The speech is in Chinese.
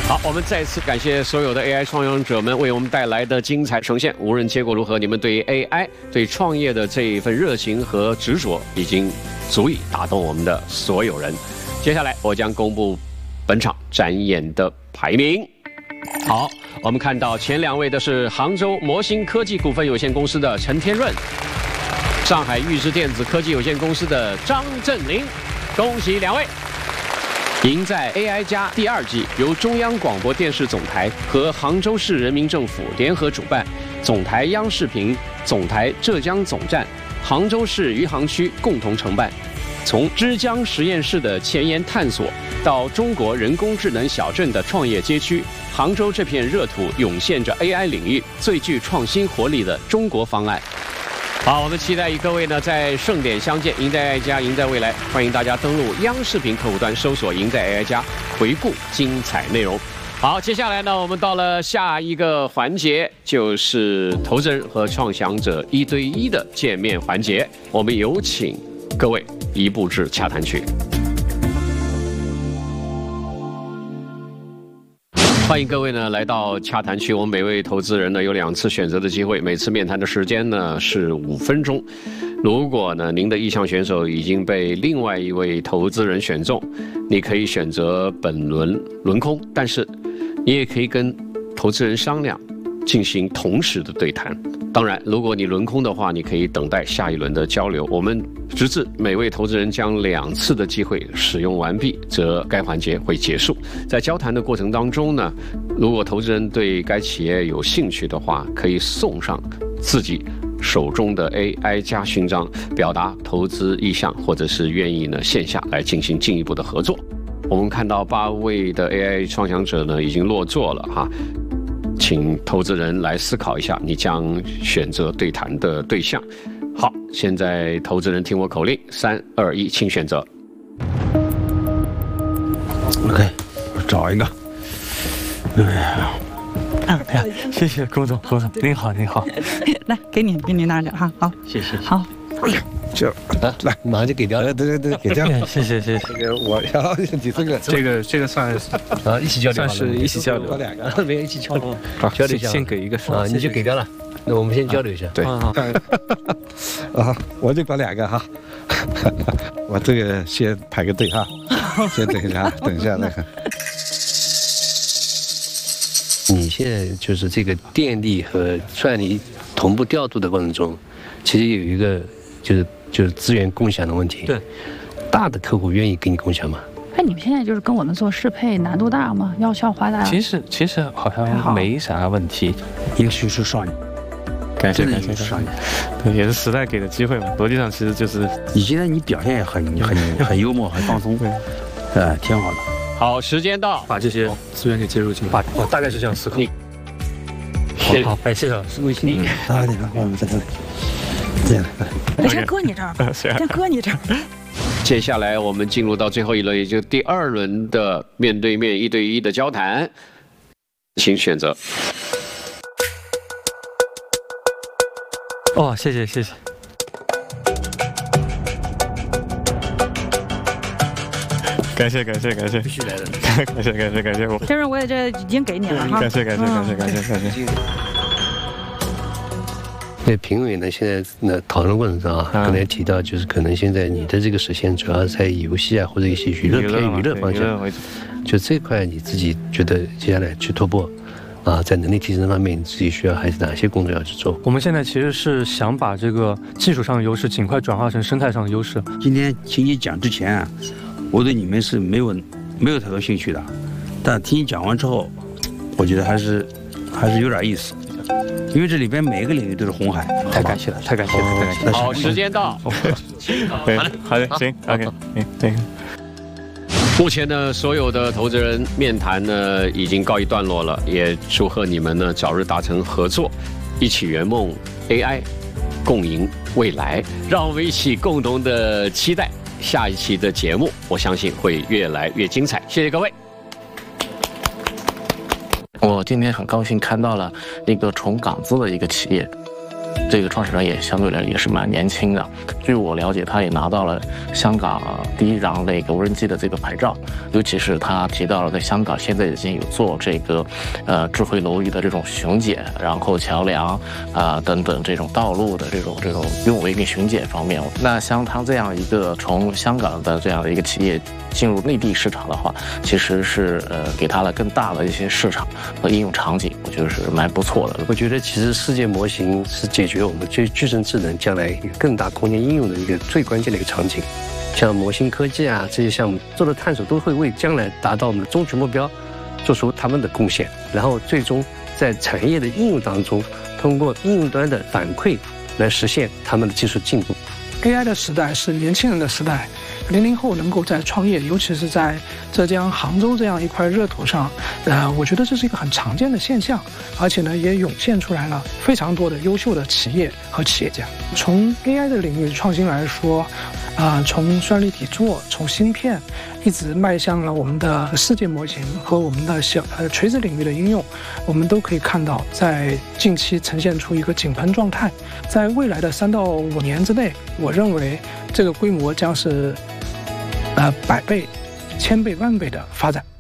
好，我们再次感谢所有的 AI 创业者们为我们带来的精彩呈现。无论结果如何，你们对于 AI、对创业的这一份热情和执着，已经足以打动我们的所有人。接下来，我将公布本场展演的排名。好，我们看到前2位的是杭州模芯科技股份有限公司的陈天润，上海预知电子科技有限公司的张振林，恭喜2位！赢在 AI 加第2季由中央广播电视总台和杭州市人民政府联合主办，总台央视频、总台浙江总站、杭州市余杭区共同承办。从枝江实验室的前沿探索到中国人工智能小镇的创业街区，杭州这片热土涌现着 AI 领域最具创新活力的中国方案。好，我们期待与各位呢在盛典相见，赢在 AI 加，赢在未来。欢迎大家登录央视频客户端搜索“赢在 AI 加”，回顾精彩内容。好，接下来呢，我们到了下一个环节，就是投资人和创想者1对1的见面环节。我们有请各位移步至洽谈区。欢迎各位呢来到洽谈区，我们每位投资人呢有2次选择的机会，每次面谈的时间呢是5分钟。如果呢您的意向选手已经被另外一位投资人选中，你可以选择本轮轮空，但是你也可以跟投资人商量，进行同时的对谈。当然，如果你轮空的话，你可以等待下一轮的交流。我们直至每位投资人将2次的机会使用完毕，则该环节会结束。在交谈的过程当中呢，如果投资人对该企业有兴趣的话，可以送上自己手中的 AI 加勋章，表达投资意向，或者是愿意呢线下来进行进一步的合作。我们看到8位的 AI 创想者呢已经落座了哈。请投资人来思考一下，你将选择对谈的对象。好，现在投资人听我口令，3、2、1，请选择。 OK， 我找一个。谢谢龚总，您好，您好。 来，给你拿着哈，好， 谢谢。 好。 就来， 马上就给掉了。 对，给掉了。谢谢。 这个我要你这个算啊，一起交流， 算是一起交流。 我2个没有一起交流， 好， 交流一下。 先给一个啊，你就给掉了。那我们先交流一下。 对。 啊， 我就搞2个哈。我这个先排个队哈，先等一下，等一下那个。 你现在就是这个电力和算力同步调度的过程中，其实有一个就是资源共享的问题。 对， 大的客户愿意跟你共享吗？ 哎，你们现在就是跟我们做适配难度大吗？要花大？ 其实好像没啥问题。 一个学术少女， 感谢，对，也是时代给的机会嘛。逻辑上其实就是， 你现在你表现也很幽默，很放松，挺好的。 好，时间到， 把这些资源给接入进来。我大概是这样思考。好，哎，谢谢老师， 微信。啊，你看，我们在这里。这样， 先搁你这儿，先搁你这儿。 接下来我们进入到最后一轮，也就是第2轮的面对面1对1的交谈，请选择。 哦，谢谢。感谢， 必须来的。 感谢我。 这人我也这已经给你了哈。 感谢。 对评委呢，现在讨论过程中啊，可能也提到，就是可能现在你的这个实现主要是在游戏啊或者一些娱乐方向，就这块你自己觉得接下来去突破啊，在能力提升方面，你自己需要还是哪些工作要去做？ 我们现在其实是想把这个技术上的优势尽快转化成生态上的优势。 今天听你讲之前啊，我对你们是没有太多兴趣的，但听你讲完之后，我觉得还是有点意思。因为这里边每一个领域都是红海。 太感谢了。 好，时间到。 好的，行 ，OK， 对。 目前呢，所有的投资人面谈呢已经告一段落了，也祝贺你们呢早日达成合作，一起圆梦 AI， 共赢未来。让我们一起共同的期待下一期的节目，我相信会越来越精彩。谢谢各位。 我今天很高兴看到了一个从港资的一个企业， 这个创始人也相对来也是蛮年轻的。据我了解，他也拿到了香港第一张那个无人机的这个牌照，尤其是他提到了在香港现在已经有做这个智慧楼宇的这种巡检，然后桥梁等等这种道路的这种用违规巡检方面。那像他这样一个从香港的这样的一个企业进入内地市场的话，其实是给他了更大的一些市场和应用场景，我觉得是蛮不错的。 我觉得其实世界模型是解决我们矩阵智能将来一个更大空间应用的一个最关键的一个场景。像模型科技啊这些项目做的探索，都会为将来达到我们的终局目标做出他们的贡献，然后最终在产业的应用当中，通过应用端的反馈来实现他们的技术进步。 AI 的时代是年轻人的时代，00后能够在创业，尤其是在浙江杭州这样一块热土上，我觉得这是一个很常见的现象，而且呢，也涌现出来了非常多的优秀的企业和企业家。从 AI 的领域创新来说，从算力体作，从芯片，一直迈向了我们的世界模型和我们的垂直领域的应用，我们都可以看到，在近期呈现出一个井喷状态。在未来的3到5年之内，我认为这个规模将是100倍、1000倍、10000倍的发展。